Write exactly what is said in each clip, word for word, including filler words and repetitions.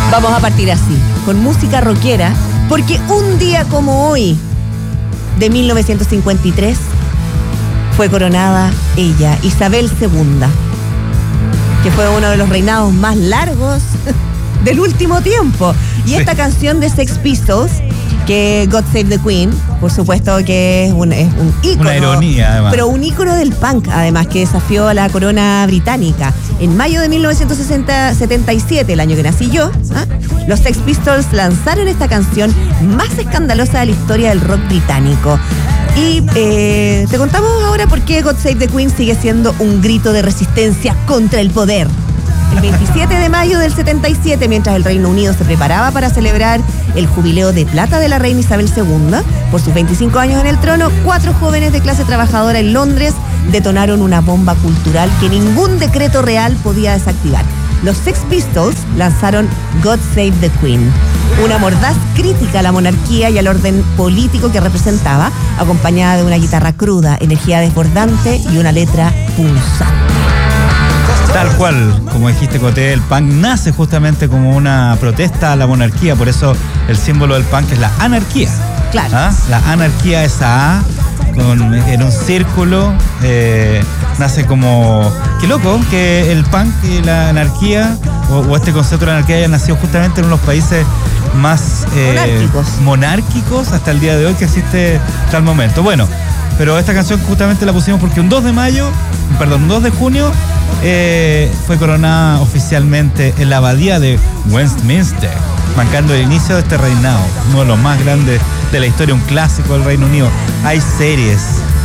Vamos a partir así, con música rockera, porque un día como hoy, de mil novecientos cincuenta y tres, fue coronada ella, Isabel segunda, que fue uno de los reinados más largos del último tiempo. Y sí. Esta canción de Sex Pistols, que God Save the Queen, por supuesto que es un, es un ícono. Una ironía, además. Pero un ícono del punk, además, que desafió a la corona británica. En mayo de mil novecientos setenta y siete, el año que nací yo, ¿ah? Los Sex Pistols lanzaron esta canción más escandalosa de la historia del rock británico. Y eh, te contamos ahora por qué God Save the Queen sigue siendo un grito de resistencia contra el poder. El veintisiete de mayo del setenta y siete, mientras el Reino Unido se preparaba para celebrar el jubileo de plata de la reina Isabel segunda, por sus veinticinco años en el trono, cuatro jóvenes de clase trabajadora en Londres detonaron una bomba cultural que ningún decreto real podía desactivar. Los Sex Pistols lanzaron God Save the Queen, una mordaz crítica a la monarquía y al orden político que representaba, acompañada de una guitarra cruda, energía desbordante y una letra punzante. Tal cual, como dijiste, Coté, el punk nace justamente como una protesta a la monarquía, por eso el símbolo del punk es la anarquía. Claro. ¿Ah? La anarquía, esa A, con, en un círculo, eh, nace como... ¡Qué loco! Que el punk y la anarquía, o, o este concepto de la anarquía, haya nacido justamente en uno de los países más eh, monárquicos. monárquicos hasta el día de hoy que existe hasta el momento. Bueno, pero esta canción justamente la pusimos porque un dos de mayo, perdón, un dos de junio, eh, fue coronada oficialmente en la abadía de Westminster, marcando el inicio de este reinado, uno de los más grandes de la historia, un clásico del Reino Unido. Hay series,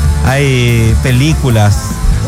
hay películas,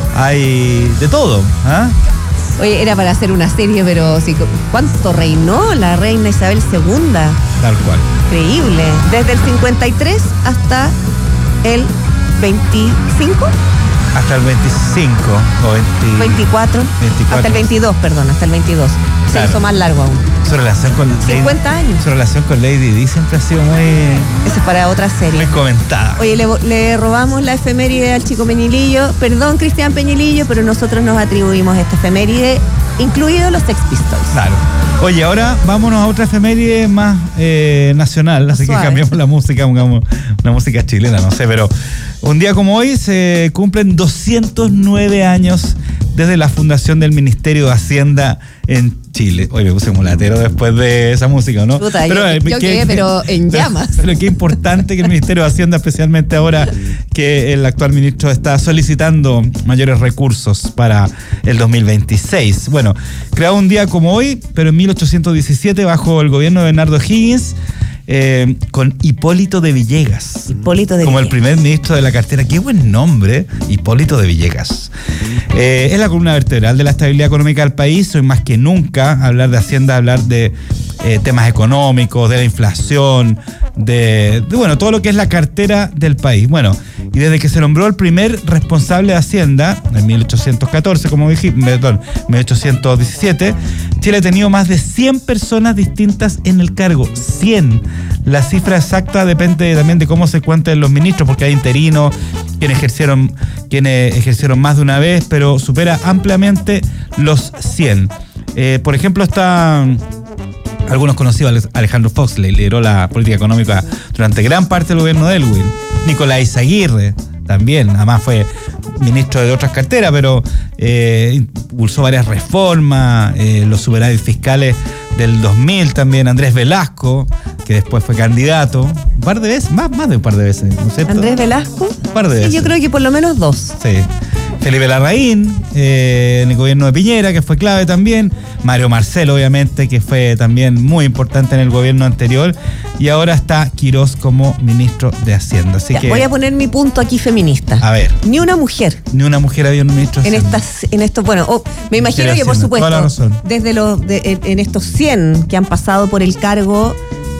hay de todo, ¿ah? Oye, era para hacer una serie, pero sí, ¿cuánto reinó la reina Isabel segunda? Tal cual. Increíble. Desde el cincuenta y tres hasta el veinticinco. Hasta el veinticinco o veinte, veinticuatro, veinticuatro. Hasta el veintidós, perdón, hasta el veintidós. Claro. Se hizo más largo aún. Su relación con cincuenta Lady, años. Su relación con Lady Di siempre ha sido muy... Eso es para otra serie. Muy comentada. Oye, le, le robamos la efeméride al chico Peñilillo. Perdón, Cristian Peñilillo, pero nosotros nos atribuimos esta efeméride, incluidos los Sex Pistols. Claro. Oye, ahora vámonos a otra efeméride más eh, nacional, así Suave. Que cambiamos la música, pongamos una música chilena, no sé, pero un día como hoy se cumplen doscientos nueve años desde la fundación del Ministerio de Hacienda en Chile. Oye, me puse mulatero después de esa música, ¿no? Puta, pero, yo, yo quedé, pero en llamas. Pero, pero qué importante que el Ministerio de Hacienda, especialmente ahora que el actual ministro está solicitando mayores recursos para el dos mil veintiséis. Bueno, creado un día como hoy, pero en mil ochocientos diecisiete, bajo el gobierno de Bernardo Higgins, Eh, con Hipólito de Villegas. Hipólito de como Villegas. el primer ministro de la cartera. Qué buen nombre, Hipólito de Villegas. Eh, es la columna vertebral de la estabilidad económica del país. Hoy más que nunca, hablar de Hacienda, hablar de eh, temas económicos, de la inflación, de, de, bueno, todo lo que es la cartera del país. Bueno, y desde que se nombró el primer responsable de Hacienda, en mil ochocientos catorce, como dije, perdón, mil ochocientos diecisiete, Chile ha tenido más de cien personas distintas en el cargo. cien. La cifra exacta depende también de cómo se cuenten los ministros, porque hay interinos, quienes ejercieron, quienes ejercieron más de una vez, pero supera ampliamente los cien. Eh, por ejemplo, está... Algunos conocidos, Alejandro Foxley, lideró la política económica durante gran parte del gobierno de Elwin. Nicolás Izaguirre también, además fue ministro de otras carteras, pero eh, impulsó varias reformas, eh, los superávit fiscales del dos mil también. Andrés Velasco, que después fue candidato, un par de veces, más, más de un par de veces, ¿no es cierto? Andrés Velasco, un par de sí, veces. Yo creo que por lo menos dos. Sí. Felipe Larraín, eh, en el gobierno de Piñera, que fue clave también. Mario Marcel, obviamente, que fue también muy importante en el gobierno anterior. Y ahora está Quirós como ministro de Hacienda. Así ya, que voy a poner mi punto aquí feminista. A ver. Ni una mujer. Ni una mujer había un ministro de en Hacienda. estas, en estos, bueno, oh, me imagino que por Hacienda, supuesto, toda la razón. desde los, de, en, en estos cien que han pasado por el cargo,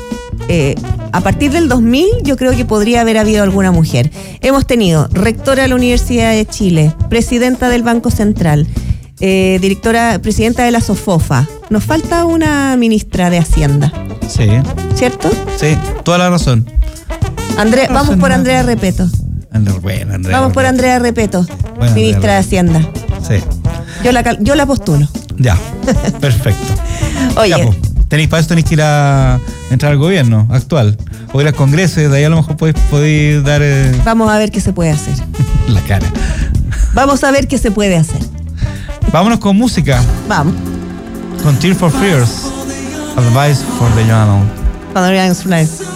eh, a partir del dos mil yo creo que podría haber habido alguna mujer. Hemos tenido rectora de la Universidad de Chile, presidenta del Banco Central, eh, directora, presidenta de la SOFOFA. Nos falta una ministra de Hacienda. Sí. ¿Cierto? Sí, toda la razón. André, no vamos por nada. Andrea Repeto. André, bueno, Andrea vamos Repeto. por Andrea Repeto, bueno, ministra Andrea de Hacienda. Sí. Yo la, yo la postulo. Ya, perfecto. Oye, ya, Tenéis para eso tenéis que ir a entrar al gobierno actual. O ir al Congreso y de ahí a lo mejor podéis, podéis dar eh, Vamos a ver qué se puede hacer. la cara. Vamos a ver qué se puede hacer. Vámonos con música. Vamos. Con Tears for Fears. Advice for the Young. Cuando vean su live.